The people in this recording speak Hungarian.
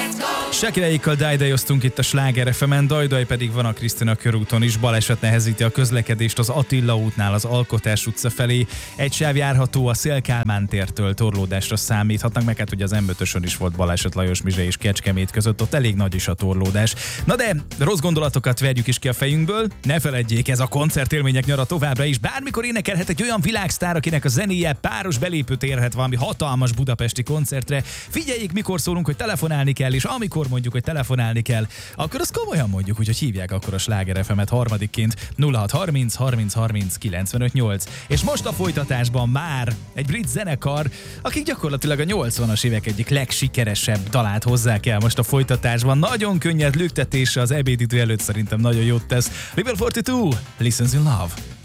Sekireikkal dájdajoztunk itt a Sláger FM-en, Dajdaj pedig van a Krisztina körúton is. Baleset nehezíti a közlekedést az Attila útnál az Alkotás utca felé. Egy sáv járható a Széll-Kálmán tértől, torlódásra számíthatnak, meg hát ugye az M5-ösön is volt baleset Lajosmizse és Kecskemét között, ott elég nagy is a torlódás. Na de rossz gondolatokat verjük is ki a fejünkből, ne feledjék, ez a koncertélmények nyara továbbra is. Bármikor énekelhet egy olyan világsztár, akinek a zenéje páros belépőt érhet valami hatalmas budapesti koncertre. Figyeljék, mikor szólunk, hogy telefonálni kell, és amikor mondjuk, hogy telefonálni kell, akkor azt komolyan mondjuk, úgyhogy hívják akkor a Sláger FM-et harmadikként 0630 30 30 95 8. És most a folytatásban már egy brit zenekar, akik gyakorlatilag a 80-as évek egyik legsikeresebb dalát hozzák el most a folytatásban. Nagyon könnyed lüktetése az ebédidő előtt, szerintem nagyon jót tesz. Level 42, Listens in Love.